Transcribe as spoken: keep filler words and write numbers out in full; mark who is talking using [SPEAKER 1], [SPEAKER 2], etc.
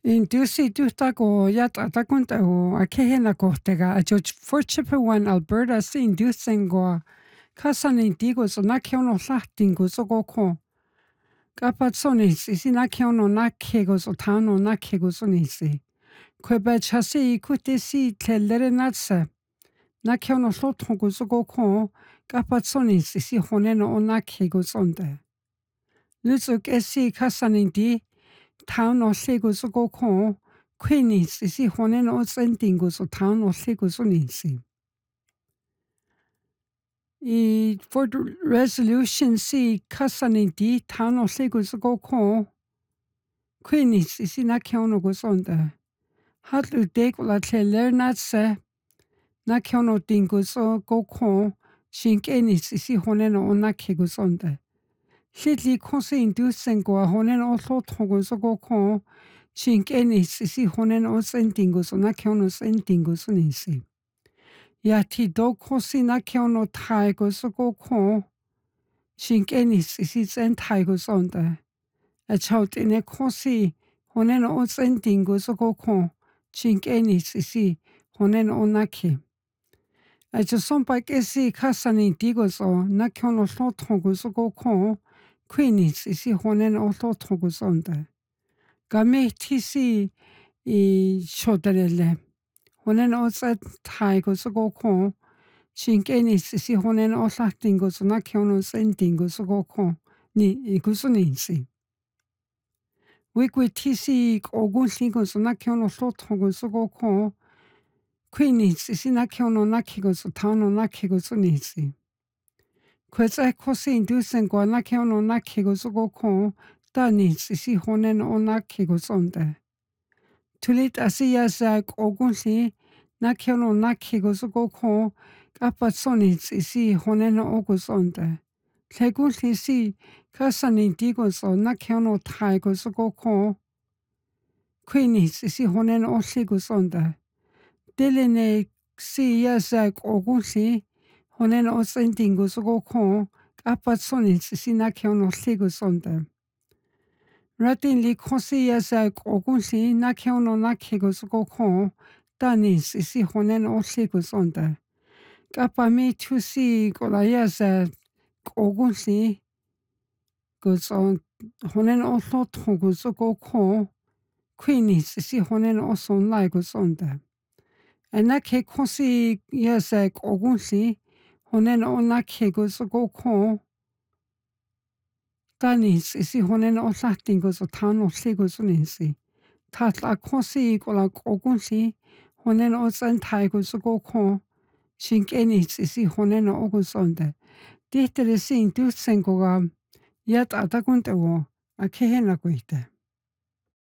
[SPEAKER 1] Indusi tuhtako yatatakuntahu akehenakohtega a George Forchipawan Alberta si indusengoa kasanintigo so nakiono lahtingo so goko. Kapatsonis isi nakiono nakego so tano nakego so nisi. Kweba chasi ikute si tlelere natsa. Nakiono lotongo so goko. Kapatsonis isi honeno o nakego sonde. Luzuk esi kasaninti. Town or Lego so go con, Queenies is he honen or sendingos or town or Legos on easy. E for the resolution C Casaninti, town or Legos go con, Queenies is in a kiono goes on there. Hatlu dek la tlernat se, Nakiono dingos or go con, Shinkenis is he honen or nakegos on there. Hitli conse inducen go a honen or thought hogos or go con. Shinkenis isi honen o sentingos o nakiono sentingos o nisi. Yati do kosi nakiono taigos o go kon. Shinkenis isi zen taigos onda. A chout in a kosi honen o sentingos o go kon. Shinkenis isi honen o naki. A joson bak isi kasani digos o nakiono slotongos o go kon. Queenies isi honen o slotongos onda. Game tisi i shoderele. Honen o sa taigo so go kon. Shinkenis si honen o lahtingo so nakiono sendingo so go kon. Ni igusunisi. Wikwi tisi ogunlingo so nakiono slotongo so go kon. Queenies si nakiono nakigo so tano nakigo so nisi. Kweza kosi indusengo nakiono nakigo so go kon. Tani si honen o nakigo sonde. Tulit asiya sa ogunli nakiono nakigo so go kon kapatsonits isi honeno ogusonde. Legunli si kasani digo so nakiono taigo so go kon. Queenies isi honeno osligusonde. Deline si yasa ogunli honeno osendingo so go kon kapatsonits isi nakiono osligusonde. Ratin li kosi yasa ogunli nakiono nakigo so go kon. Tanis isi honen osligus onda. Kapa mi tusi kola yasa ogunli gus on honen oslot hogus so go kon. Queenies isi honen oson laigus onda. Anake kosi yasa ogunli honen onakigus so go kon. Tanis isi honen oslatingus o tan osligus unisi. Tatla kosi kola ogunli honen o san taigo so go kon. Shinkenis isi honen o ogusonde. Dihtere sin dusengo yat atakunte wo a kehena kuite.